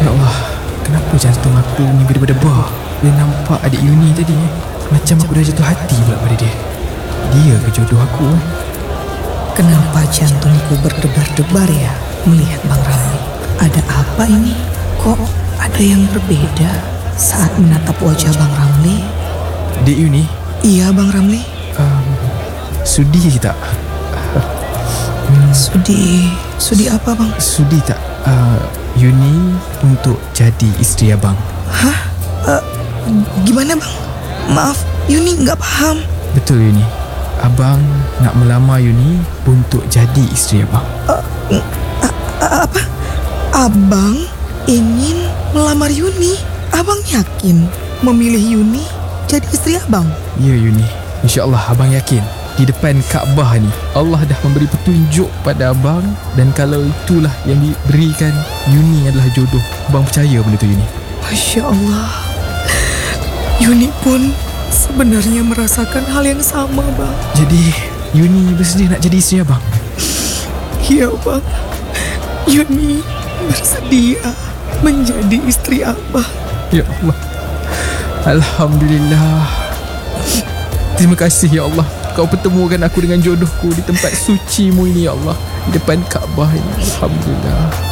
Ya Allah, kenapa jantung aku ni berdebar-debar? Dia nampak adik Yuni tadi macam aku dah jatuh hati pula pada dia. Dia ke jodoh aku? Kenapa jantungku berdebar-debar ya melihat Bang Ramli? Ada apa ini? Kok ada yang berbeda saat menatap wajah Bang Ramli? Dek Yuni, Iya Bang Ramli. sudi tak? Sudi apa Bang? Sudi tak Yuni untuk jadi isteri abang? Hah? Gimana Bang? Maaf, Yuni nggak paham. Betul Yuni, abang nak melamar Yuni untuk jadi isteri abang. Apa? Abang ingin melamar Yuni? Abang yakin memilih Yuni jadi istri abang? Ya Yuni, InsyaAllah abang yakin di depan Kaabah ni Allah dah memberi petunjuk pada abang, dan kalau itulah yang diberikan, Yuni adalah jodoh. Abang percaya benda tu Yuni? Masya Allah, Yuni pun sebenarnya merasakan hal yang sama Bang. Jadi Yuni bersedia nak jadi isteri abang? Iya Bang, Yuni bersedia menjadi istri abang. Ya Allah, Alhamdulillah. Terima kasih ya Allah, Kau pertemukan aku dengan jodohku di tempat suci-Mu ini ya Allah, di depan Kaabah ini. Alhamdulillah.